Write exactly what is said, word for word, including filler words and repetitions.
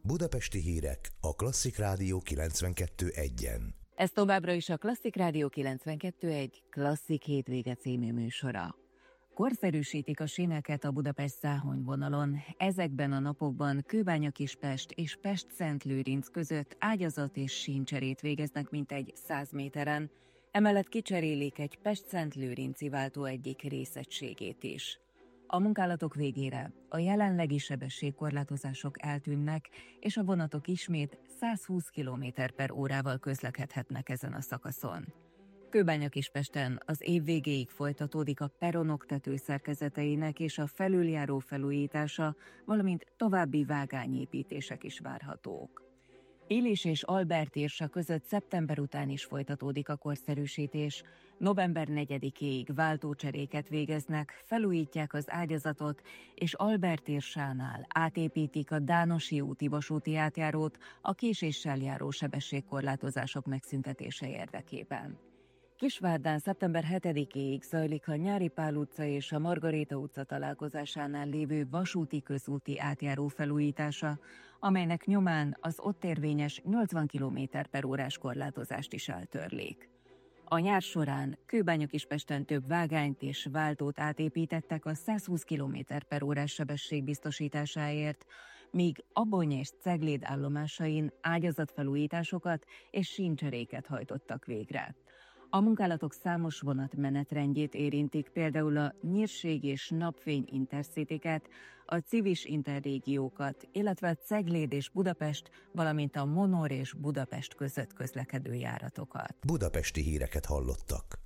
Budapesti hírek a Klasszik Rádió kilencvenkettő egyen. Ez továbbra is a Klasszik Rádió kilencvenkettő egy Klasszik hétvége című műsora. Korszerűsítik a síneket a Budapest-Záhony vonalon. Ezekben a napokban Kőbánya-Kispest és Pest-Szentlőrinc között ágyazat és síncserét végeznek mintegy száz méteren. Emellett kicserélik egy Pest-Szentlőrinci váltó egyik részegységét is. A munkálatok végére a jelenlegi sebességkorlátozások eltűnnek, és a vonatok ismét száz húsz kilométer per órával közlekedhetnek ezen a szakaszon. Kőbánya-Kispesten az év végéig folytatódik a peronok tetőszerkezeteinek és a felüljáró felújítása, valamint további vágányépítések is várhatók. Élis és Albert Irsa között szeptember után is folytatódik a korszerűsítés. November negyedikéig váltócseréket végeznek, felújítják az ágyazatot, és Albert Irsánál átépítik a Dánosi úti vasúti átjárót a késéssel járó sebességkorlátozások megszüntetése érdekében. Kisvárdán szeptember hetedikéig zajlik a Nyári Pál utca és a Margaréta utca találkozásánál lévő vasúti közúti átjáró felújítása, amelynek nyomán az ott érvényes nyolcvan kilométer per órás korlátozást is eltörlik. A nyár során Kőbánya-Kispesten több vágányt és váltót átépítettek a száz húsz kilométer per órás sebesség biztosításáért, míg Abony és Cegléd állomásain ágyazatfelújításokat és síncseréket hajtottak végre. A munkálatok számos vonat menetrendjét érintik, például a Nyírség és Napfény intercityket, a Civis interrégiókat, illetve a Cegléd és Budapest, valamint a Monor és Budapest között közlekedő járatokat. Budapesti híreket hallottak.